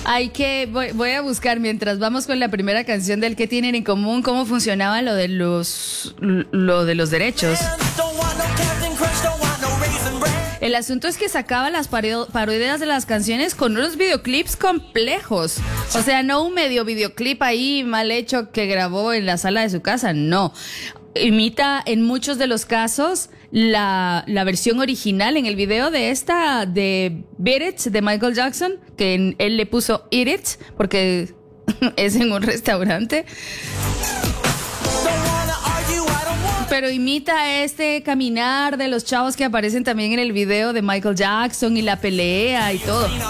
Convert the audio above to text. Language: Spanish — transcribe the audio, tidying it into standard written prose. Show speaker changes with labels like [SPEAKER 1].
[SPEAKER 1] Voy a buscar mientras vamos con la primera canción del que tienen en común, cómo funcionaba lo de los derechos. El asunto es que sacaba las parodias de las canciones con unos videoclips complejos. O sea, no un medio videoclip ahí mal hecho que grabó en la sala de su casa, no. Imita en muchos de los casos la versión original en el video de Beat It de Michael Jackson, que él le puso Eat It porque es en un restaurante. Pero imita este caminar de los chavos que aparecen también en el video de Michael Jackson y la pelea y todo.